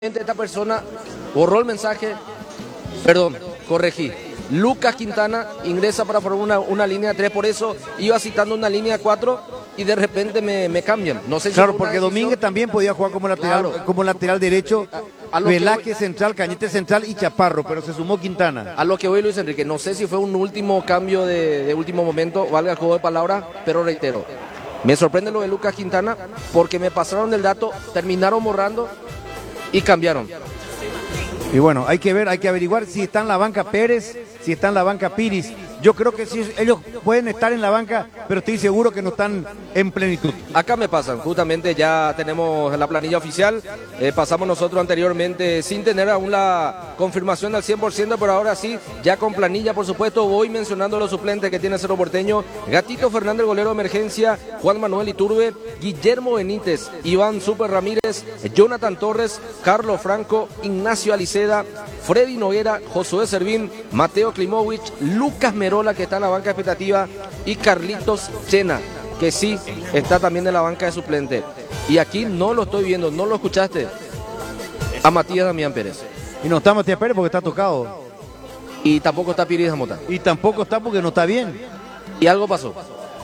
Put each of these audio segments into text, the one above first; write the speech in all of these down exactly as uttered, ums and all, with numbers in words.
Esta persona borró el mensaje, perdón, corregí. Lucas Quintana ingresa para formar una, una línea tres, por eso iba citando una línea cuatro y de repente me, me cambian. No sé si claro, porque Domínguez también podía jugar como lateral, claro, como lateral derecho, a, a Velázquez voy, central, Cañete central y Chaparro, pero se sumó Quintana. A lo que voy, Luis Enrique, no sé si fue un último cambio de, de último momento, valga el juego de palabras, pero reitero, me sorprende lo de Lucas Quintana porque me pasaron el dato, terminaron borrando y cambiaron. Y bueno, hay que ver, hay que averiguar si está en la banca Pérez, si está en la banca Piris. Yo creo que sí, ellos pueden estar en la banca, pero estoy seguro que no están en plenitud. Acá me pasan, justamente ya tenemos la planilla oficial, eh, pasamos nosotros anteriormente sin tener aún la confirmación al cien por ciento, pero ahora sí, ya con planilla, por supuesto, voy mencionando los suplentes que tiene Cerro Porteño: Gatito Fernández, golero de emergencia; Juan Manuel Iturbe; Guillermo Benítez; Iván Super Ramírez; Jonathan Torres; Carlos Franco; Ignacio Aliceda; Freddy Noguera; Josué Servín; Mateo Klimovich; Lucas Merola, que está en la banca expectativa, y Carlitos Chena, que sí está también en la banca de suplente. Y aquí no lo estoy viendo, no lo escuchaste, a Matías Damián Pérez. Y no está Matías Pérez porque está tocado. Y tampoco está Piris Zamota. Y tampoco está porque no está bien. Y algo pasó.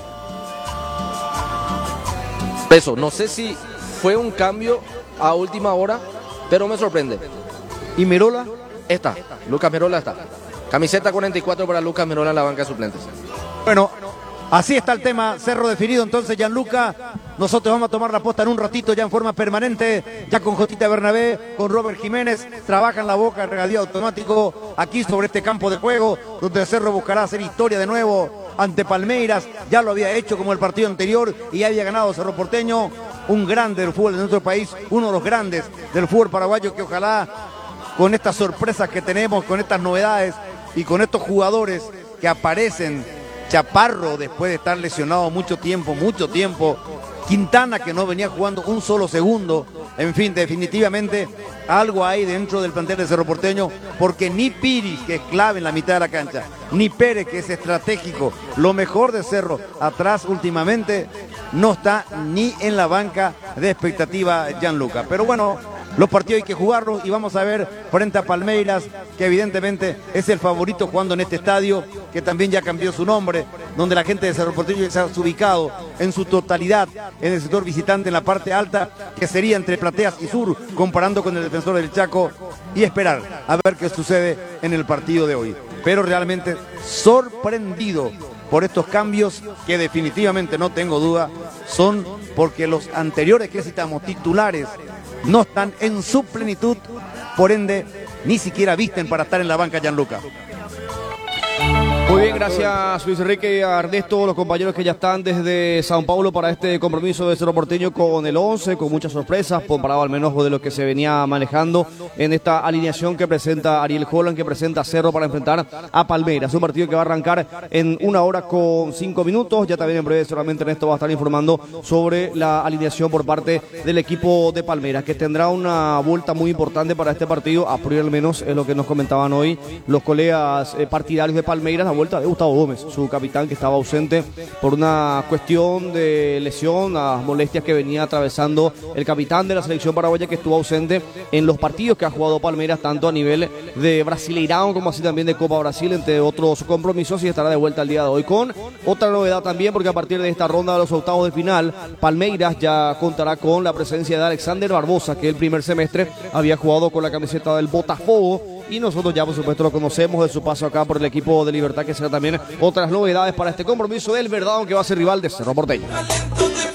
Eso, no sé si fue un cambio a última hora, pero me sorprende. ¿Y Merola? Está, Lucas Merola está. Camiseta cuarenta y cuatro para Lucas Merola en la banca de suplentes. Bueno, así está el tema, Cerro definido entonces, Gianluca. Nosotros vamos a tomar la posta en un ratito ya en forma permanente, ya con Jotita Bernabé, con Robert Jiménez. Trabajan la boca, el regadío automático aquí sobre este campo de juego, donde Cerro buscará hacer historia de nuevo ante Palmeiras. Ya lo había hecho como el partido anterior y ya había ganado Cerro Porteño, un grande del fútbol de nuestro país, uno de los grandes del fútbol paraguayo, que ojalá con estas sorpresas que tenemos, con estas novedades y con estos jugadores que aparecen, Chaparro después de estar lesionado mucho tiempo, mucho tiempo, Quintana que no venía jugando un solo segundo, en fin, definitivamente algo hay dentro del plantel de Cerro Porteño, porque ni Piris, que es clave en la mitad de la cancha, ni Pérez, que es estratégico, lo mejor de Cerro atrás últimamente, no está ni en la banca de expectativa Gianluca. Pero bueno, los partidos hay que jugarlos y vamos a ver frente a Palmeiras, que evidentemente es el favorito jugando en este estadio, que también ya cambió su nombre, donde la gente de Cerro Porteño se ha ubicado en su totalidad en el sector visitante, en la parte alta, que sería entre Plateas y Sur, comparando con el Defensor del Chaco, y esperar a ver qué sucede en el partido de hoy. Pero realmente sorprendido por estos cambios que definitivamente, no tengo duda, son porque los anteriores que citamos, titulares, no están en su plenitud, por ende, ni siquiera visten para estar en la banca Gianluca. Muy bien, gracias Luis Enrique, a Ernesto, los compañeros que ya están desde Sao Paulo para este compromiso de Cerro Porteño con el once, con muchas sorpresas, comparado al menos de lo que se venía manejando en esta alineación que presenta Ariel Holland, que presenta Cerro para enfrentar a Palmeiras. Un partido que va a arrancar en una hora con cinco minutos. Ya también en breve solamente Ernesto va a estar informando sobre la alineación por parte del equipo de Palmeiras, que tendrá una vuelta muy importante para este partido, a priori al menos es lo que nos comentaban hoy los colegas eh, partidarios de Palmeiras, la vuelta de Gustavo Gómez, su capitán, que estaba ausente por una cuestión de lesión, las molestias que venía atravesando el capitán de la selección paraguaya, que estuvo ausente en los partidos que ha jugado Palmeiras, tanto a nivel de Brasileirão como así también de Copa Brasil, entre otros compromisos, y estará de vuelta el día de hoy con otra novedad también, porque a partir de esta ronda de los octavos de final, Palmeiras ya contará con la presencia de Alexander Barbosa, que el primer semestre había jugado con la camiseta del Botafogo, y nosotros ya por supuesto lo conocemos de su paso acá por el equipo de Libertad, que será también otras novedades para este compromiso del Verdão, que va a ser rival de Cerro Porteño.